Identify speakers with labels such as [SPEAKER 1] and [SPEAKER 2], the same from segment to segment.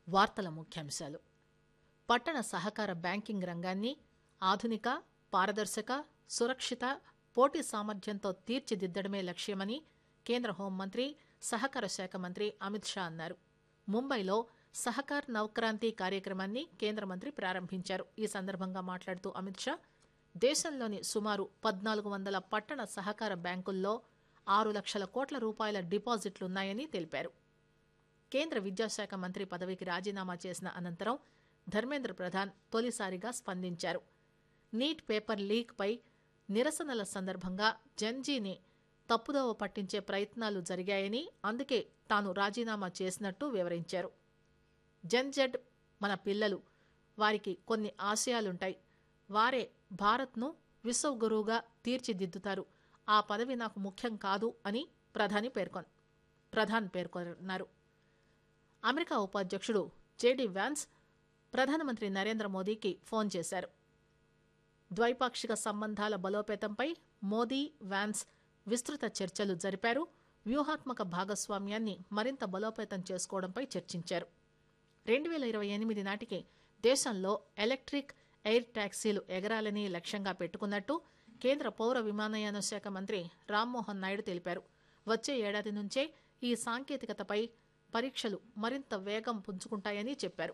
[SPEAKER 1] వార్తల ముఖ్యాంశాలు. పట్టణ సహకార బ్యాంకింగ్ రంగాన్ని ఆధునిక, పారదర్శక, సురక్షిత, పోటీ సామర్థ్యంతో తీర్చిదిద్దడమే లక్ష్యమని కేంద్ర హోంమంత్రి, సహకార శాఖ మంత్రి అమిత్ షా అన్నారు. ముంబైలో సహకార్ నవక్రాంతి కార్యక్రమాన్ని కేంద్ర మంత్రి ప్రారంభించారు. ఈ సందర్భంగా మాట్లాడుతూ అమిత్ షా దేశంలోని సుమారు 1400 పట్టణ సహకార బ్యాంకుల్లో 6 లక్షల కోట్ల రూపాయల డిపాజిట్లున్నాయని తెలిపారు. కేంద్ర విద్యాశాఖ మంత్రి పదవికి రాజీనామా చేసిన అనంతరం ధర్మేంద్ర ప్రధాన్ తొలిసారిగా స్పందించారు. నీట్ పేపర్ లీక్ పై నిరసనల సందర్భంగా జన్జీని తప్పుదోవ పట్టించే ప్రయత్నాలు జరిగాయని, అందుకే తాను రాజీనామా చేసినట్టు వివరించారు. జన్జెడ్ మన పిల్లలు, వారికి కొన్ని ఆశయాలుంటాయి, వారే భారత్ను విశ్వగురువుగా తీర్చిదిద్దుతారు. ఆ పదవి నాకు ముఖ్యం కాదు అని ప్రధాన్ పేర్కొన్నారు. అమెరికా ఉపాధ్యక్షుడు జేడీ వ్యాన్స్ ప్రధానమంత్రి నరేంద్ర మోదీకి ఫోన్ చేశారు. ద్వైపాక్షిక సంబంధాల బలోపేతంపై మోదీ, వ్యాన్స్ విస్తృత చర్చలు జరిపారు. వ్యూహాత్మక భాగస్వామ్యాన్ని మరింత బలోపేతం చేసుకోవడంపై చర్చించారు. 2028 నాటికి దేశంలో ఎలక్ట్రిక్ ఎయిర్ టాక్సీలు ఎగరాలని లక్ష్యంగా పెట్టుకున్నట్టు కేంద్ర పౌర విమానయాన శాఖ మంత్రి రామ్మోహన్ నాయుడు తెలిపారు. వచ్చే ఏడాది నుంచే ఈ సాంకేతికతపై పరీక్షలు మరింత వేగం పుంజుకుంటాయని చెప్పారు.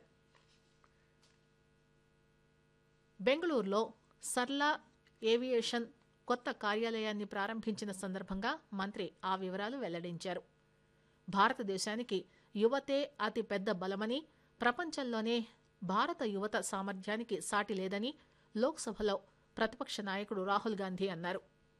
[SPEAKER 1] బెంగళూరులో సర్లా ఏవియేషన్ కొత్త కార్యాలయాన్ని ప్రారంభించిన సందర్భంగా మంత్రి ఆ వివరాలు వెల్లడించారు. భారతదేశానికి యువతే అతి పెద్ద బలమని, ప్రపంచంలోనే భారత యువత సామర్థ్యానికి సాటి లేదని లోక్సభలో ప్రతిపక్ష నాయకుడు రాహుల్ గాంధీ అన్నారు.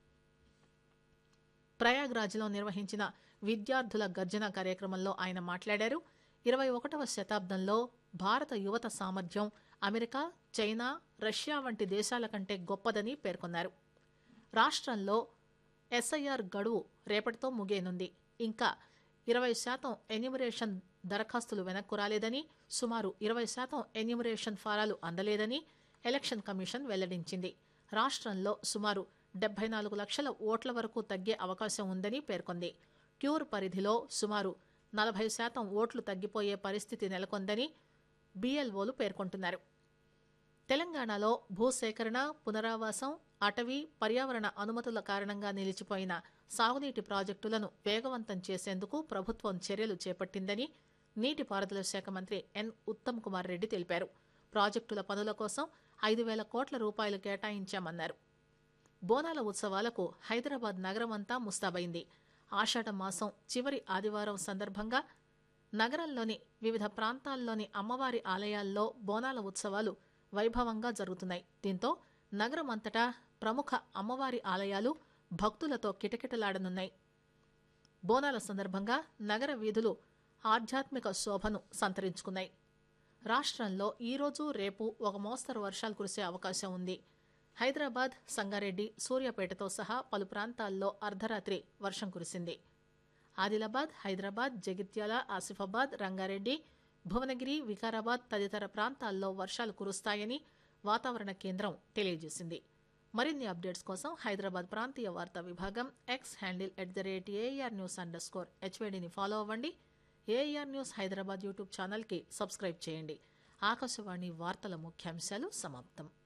[SPEAKER 1] ప్రయాగ్రాజ్లో నిర్వహించిన విద్యార్థుల గర్జన కార్యక్రమంలో ఆయన మాట్లాడారు. 21వ శతాబ్దంలో భారత యువత సామర్థ్యం అమెరికా, చైనా, రష్యా వంటి దేశాల కంటే గొప్పదని పేర్కొన్నారు. రాష్ట్రంలో ఎస్ఐఆర్ గడువు రేపటితో ముగియనుంది. ఇంకా 20% ఎన్యూమరేషన్ దరఖాస్తులు వెనక్కు రాలేదని, సుమారు 20% ఎన్యూమరేషన్ ఫారాలు అందలేదని ఎలక్షన్ కమిషన్ వెల్లడించింది. రాష్ట్రంలో సుమారు 74 లక్షల ఓట్ల వరకు తగ్గే అవకాశం ఉందని పేర్కొంది. క్యూర్ పరిధిలో సుమారు 40% ఓట్లు తగ్గిపోయే పరిస్థితి నెలకొందని బీఎల్ఓలు పేర్కొంటున్నారు. తెలంగాణలో భూసేకరణ, పునరావాసం, అటవీ, పర్యావరణ అనుమతుల కారణంగా నిలిచిపోయిన సాగునీటి ప్రాజెక్టులను వేగవంతం చేసేందుకు ప్రభుత్వం చర్యలు చేపట్టిందని నీటిపారుదల శాఖ మంత్రి ఎన్ ఉత్తమ్ కుమార్ రెడ్డి తెలిపారు. ప్రాజెక్టుల పనుల కోసం 5,000 కోట్ల రూపాయలు కేటాయించామన్నారు. బోనాల ఉత్సవాలకు హైదరాబాద్ నగరమంతా ముస్తాబైంది. ఆషాఢ మాసం చివరి ఆదివారం సందర్భంగా నగరంలోని వివిధ ప్రాంతాల్లోని అమ్మవారి ఆలయాల్లో బోనాల ఉత్సవాలు వైభవంగా జరుగుతున్నాయి. దీంతో నగరమంతటా ప్రముఖ అమ్మవారి ఆలయాలు భక్తులతో కిటకిటలాడనున్నాయి. బోనాల సందర్భంగా నగర వీధులు ఆధ్యాత్మిక శోభను సంతరించుకున్నాయి. రాష్ట్రంలో ఈరోజు, రేపు ఒక మోస్తరు వర్షాలు కురిసే అవకాశం ఉంది. హైదరాబాద్, సంగారెడ్డి, సూర్యాపేటతో సహా పలు ప్రాంతాల్లో అర్ధరాత్రి వర్షం కురిసింది. ఆదిలాబాద్, హైదరాబాద్, జగిత్యాల, ఆసిఫాబాద్, రంగారెడ్డి, భువనగిరి, వికారాబాద్ తదితర ప్రాంతాల్లో వర్షాలు కురుస్తాయని వాతావరణ కేంద్రం తెలియజేసింది. మరిన్ని అప్డేట్స్ కోసం హైదరాబాద్ ప్రాంతీయ వార్తా విభాగం ఎక్స్ హ్యాండిల్ @AAR_HVDని ఫాలో అవ్వండి. ఏఆర్ న్యూస్ హైదరాబాద్ యూట్యూబ్ ఛానల్కి సబ్స్క్రైబ్ చేయండి. ఆకాశవాణి వార్తల ముఖ్యాంశాలు సమాప్తం.